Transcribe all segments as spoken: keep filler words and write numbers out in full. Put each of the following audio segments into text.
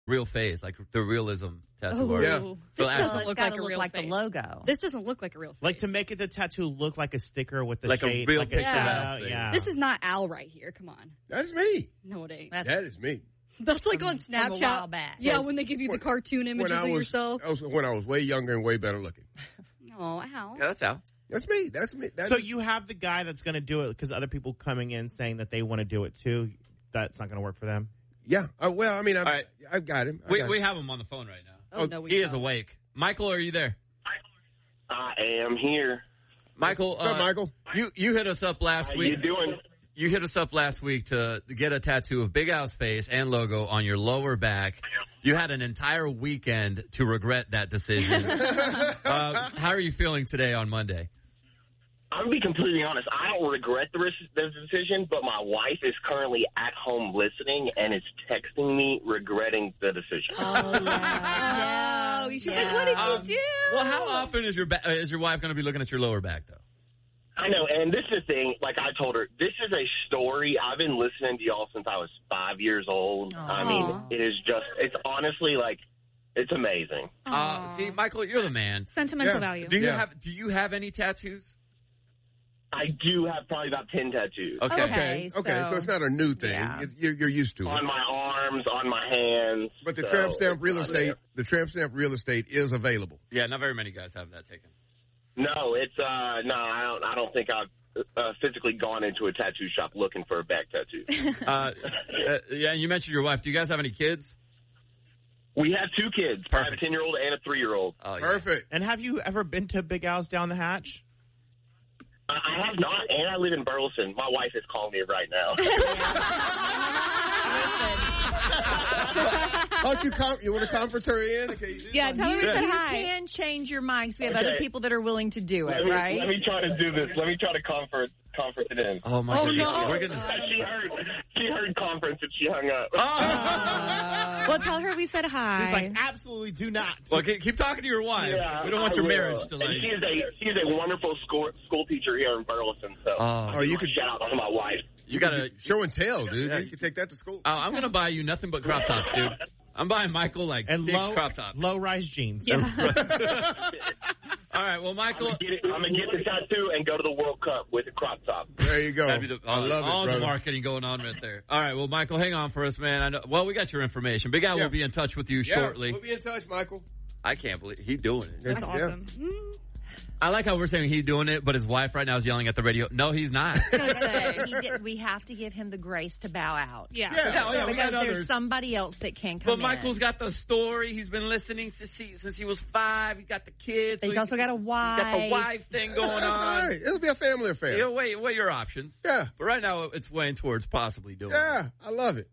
real face, like the realism tattoo Oh, art. yeah. So This ask- doesn't look like a look real like face. the logo. This doesn't look like a real face. Like to make it the tattoo look like a sticker with the Like a shade, real like picture a, of yeah, Al. yeah. This is not Al right here. Come on. That's me. No, it ain't. That's That is me. That's like on from a Snapchat. while back. Yeah, Well, when they give you the cartoon images When I of was, yourself. I was when I was way younger and way better looking. Oh, Al. Yeah, that's Al. That's me. That's me. That so is- you have the guy that's going to do it because other people coming in saying that they want to do it too. That's not going to work for them. yeah. Uh, well, I mean, I've, All right. I've got him. I We, got we him. have him on the phone right now. Oh, no, we He is don't. awake. Michael, are you there? I am here. Michael, What's up, uh, Michael? you, you hit us up last How week. you doing? You hit us up last week to get a tattoo of Big Al's face and logo on your lower back. You had an entire weekend to regret that decision. uh, how are you feeling today on Monday? I'm going to be completely honest. I don't regret the, res- the decision, but my wife is currently at home listening and is texting me regretting the decision. Oh, yeah. Oh, she's Yeah. like, what did Um, you do? Well, how often is your ba- uh, is your wife going to be looking at your lower back, though? I know, and this is the thing, like I told her, this is a story. I've been listening to y'all since I was five years old. I mean, it is just, it's honestly like, it's amazing. Uh, see, Michael, you're the man. Sentimental Yeah. value. Do you Yeah. have Do you have any tattoos? I do have probably about ten tattoos. Okay. Okay. Okay. Okay. So, so- it's not a new thing. Yeah. It's, you're, you're used to it. On my arms, on my hands. But the so tramp stamp it's real not estate, there. the tramp stamp real estate is available. Yeah, not very many guys have that taken. No, it's, uh, no, I don't, I don't think I've uh, physically gone into a tattoo shop looking for a back tattoo. Uh, uh, yeah, and you mentioned your wife. Do you guys have any kids? We have two kids, I have a Perfect. ten-year-old and a three-year-old. Oh, yeah. Perfect. And have you ever been to Big Al's Down the Hatch? I I have not, and I live in Burleson. My wife is calling me right now. Don't you com- you want to conference her in? Okay. Yeah, tell her we You, said you hi. can change your mind 'cause we have Okay. other people that are willing to do it, let, me, right? let me try to do this. Let me try to conference, conference it in. Oh my Oh, goodness. no. We're gonna. She heard, she heard conference and she hung up. Oh! Well, tell her we said hi. She's like, absolutely do not. Well, keep, keep talking to your wife. Yeah, we don't want I your will. marriage to And like. she is a she is a wonderful school school teacher here in Burleson. So Oh, Oh, you could shout out to my wife. you gotta. show and tell, dude. Yeah. You can take that to school. Oh, I'm gonna buy you nothing but crop tops, dude. I'm buying Michael like And six low, crop tops. low rise jeans. All right, well, Michael. I'm gonna, get it, I'm gonna get the tattoo and go to the World Cup with a crop top. There you go. That'd be the, I all, love all it, the brother. marketing going on right there. All right, well, Michael, hang on for us, man. I know. Well, we got your information. Big Al Yeah. will be in touch with you Yeah, shortly. we'll be in touch, Michael. I can't believe he's doing it. That's Yeah. awesome. I like how we're saying he's doing it, but his wife right now is yelling at the radio. No, he's not. He did- we have to give him the grace to bow out. Yeah. Yeah, oh, yeah, we Because got there's others. somebody else that can come But in. Michael's got the story. He's been listening since he, since he was five. He's got the kids. He's So also got a He's got the wife. wife thing going That's all on. right. It'll be a family affair. You know, weigh, weigh your options. Yeah. But right now, it's weighing towards possibly doing it. Yeah, I love it.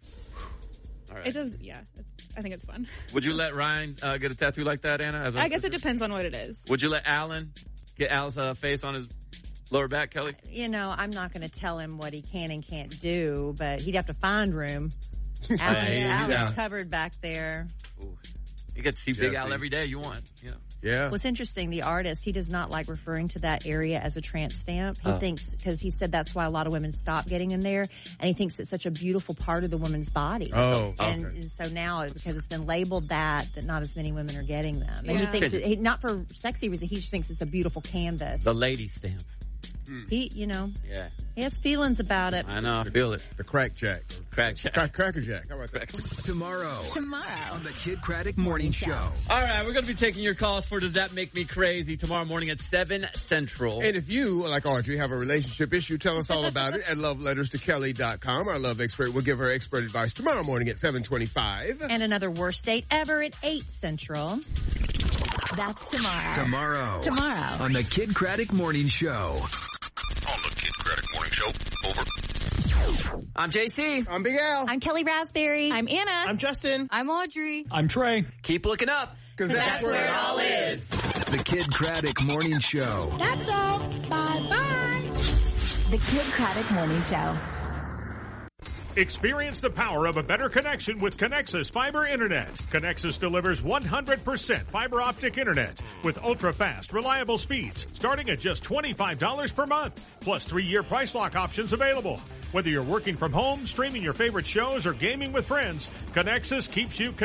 All right. It does, yeah. It's, I think it's fun. Would you let Ryan uh, get a tattoo like that, Anna? As a- I guess it depends on what it is. Would you let Alan get Al's uh, face on his lower back, Kelly? You know, I'm not going to tell him what he can and can't do, but he'd have to find room. Alan, Yeah, Alan's yeah. covered back there. Ooh. You get to see Big Yeah, Al see. every day you want. You know. Yeah. What's interesting, the artist, he does not like referring to that area as a tramp stamp. He Oh. thinks, because he said that's why a lot of women stop getting in there, and he thinks it's such a beautiful part of the woman's body. Oh, And, okay. and so now, because it's been labeled that, that not as many women are getting them. And he Yeah. thinks, it, he, not for sexy reasons, he just thinks it's a beautiful canvas. The lady stamp. He, you know, Yeah. he has feelings about it. I know. I feel it. The crack jack. Crack check. Crack, cracker jack. How about that? Tomorrow Tomorrow. on the Kid Craddock Morning Show. All right, we're going to be taking your calls for Does That Make Me Crazy tomorrow morning at seven Central. And if you, like Audrey, have a relationship issue, tell us all about it at love letters to kelly dot com. Our love expert will give her expert advice tomorrow morning at seven twenty-five. And another worst date ever at eight Central. That's tomorrow. Tomorrow. Tomorrow. On the Kid Craddock Morning Show. On the Kid Craddock Morning Show. Over. I'm J C. I'm Big Al. I'm Kelly Raspberry. I'm Anna. I'm Justin. I'm Audrey. I'm Trey. Keep looking up. Because that's, where it all is. The Kid Craddock Morning Show. That's all. Bye-bye. The Kid Craddock Morning Show. Experience the power of a better connection with Connexus Fiber Internet. Connexus delivers one hundred percent fiber optic internet with ultra-fast, reliable speeds starting at just twenty-five dollars per month, plus three-year price lock options available. Whether you're working from home, streaming your favorite shows, or gaming with friends, Connexus keeps you connected.